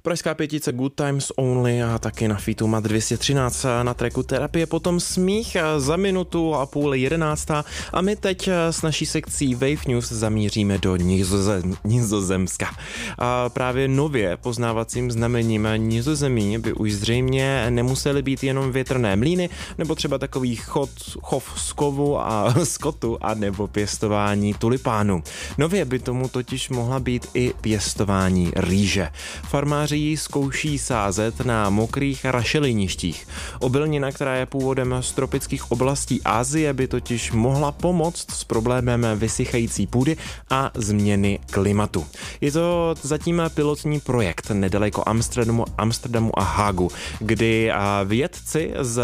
Pražská pětice Good Times Only a taky na featu Mat 213 na tracku Terapie, potom Smích za minutu a půl 11. A my teď s naší sekcí Wave News zamíříme do Nizozemska. A právě nově poznávacím znamením Nizozemí by už zřejmě nemusely být jenom větrné mlýny, nebo třeba takový chov skovu a skotu a nebo pěstování tulipánu. Nově by tomu totiž mohla být i pěstování rýže. Farmáři ji zkouší sázet na mokrých rašeliništích. Obilnina, která je původem z tropických oblastí Asie, by totiž mohla pomoct s problémem vysychající půdy a změny klimatu. Je to zatím pilotní projekt nedaleko Amsterdamu a Hágu, kdy vědci z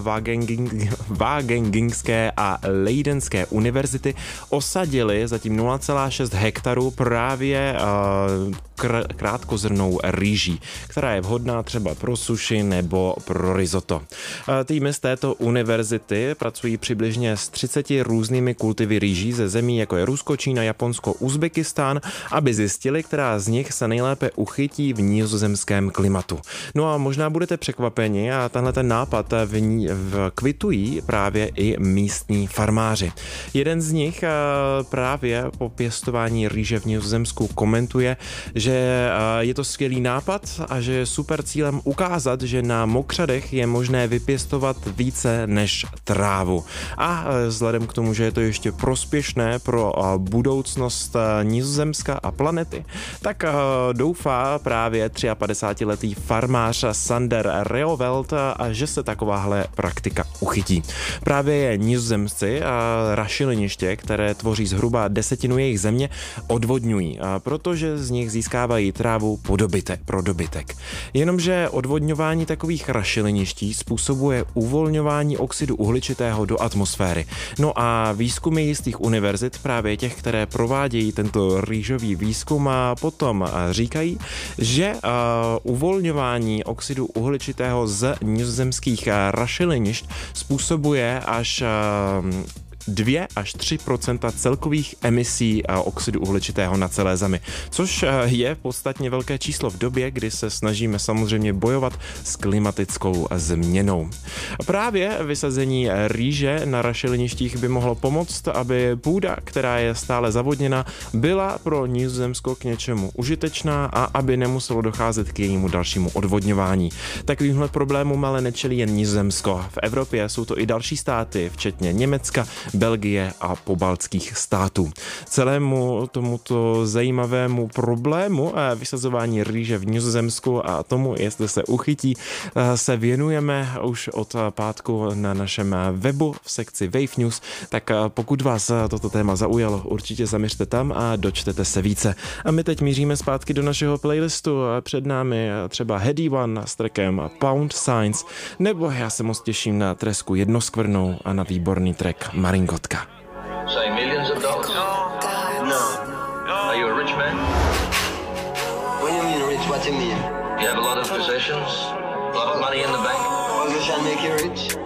Wageningské a Leidenské univerzity osadili zatím 0,6 hektaru právě krátkozrnnou rýží, která je vhodná třeba pro suši nebo pro risotto. Týmy z této univerzity pracují přibližně s 30 různými kultivy rýží ze zemí, jako je Rusko, Čína, Japonsko, Uzbekistán, aby zjistili, která z nich se nejlépe uchytí v nizozemském klimatu. No a možná budete překvapeni a tenhle ten nápad kvitují právě i místní farmáři. Jeden z nich právě po pěstování rýže v Nizozemsku komentuje, že je to skvělý nápad a že je super cílem ukázat, že na mokřadech je možné vypěstovat více než trávu. A vzhledem k tomu, že je to ještě prospěšné pro budoucnost Nizozemska a planety, tak doufá právě 53letý farmář Sander Reoveld, že se takováhle praktika uchytí. Právě je Nizozemci rašeliniště, které tvoří zhruba desetinu jejich země, odvodňují, protože z nich získávají trávu pro dobytek. Jenomže odvodňování takových rašeliniští způsobuje uvolňování oxidu uhličitého do atmosféry. No a výzkumy jistých univerzit, právě těch, které provádějí tento rýžový výzkum, potom říkají, že uvolňování oxidu uhličitého z nizozemských rašelinišť způsobuje až 2 až 3% celkových emisí oxidu uhličitého na celé zemi, což je podstatně velké číslo v době, kdy se snažíme samozřejmě bojovat s klimatickou změnou. Právě vysazení rýže na rašeliništích by mohlo pomoct, aby půda, která je stále zavodněna, byla pro Nizozemsko k něčemu užitečná a aby nemuselo docházet k jejímu dalšímu odvodňování. Takovýmhle problémům ale nečelí jen Nizozemsko. V Evropě jsou to i další státy, včetně Německa, Belgie a pobaltských států. Celému tomuto zajímavému problému vysazování rýže v Nizozemsku a tomu, jestli se uchytí, se věnujeme už od pátku na našem webu v sekci Wave News, tak pokud vás toto téma zaujalo, určitě zaměřte tam a dočtete se více. A my teď míříme zpátky do našeho playlistu. Před námi třeba Heady One s trackem Pound Signs, nebo já se moc těším na tresku Jednoskvrnou a na výborný track Maringotka. Say millions of dollars? No. Are you a rich man? What do you mean rich? What do you mean? You have a lot of possessions? A lot of money in the bank? Position make you rich?